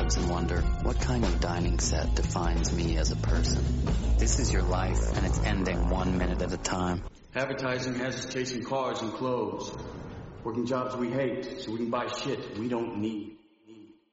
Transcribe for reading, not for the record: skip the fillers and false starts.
sometimes and wonder, what kind of dining set defines me as a person? This is your life, and it's ending 1 minute at a time. Advertising has us chasing cars and clothes. Working jobs we hate so we can buy shit we don't need.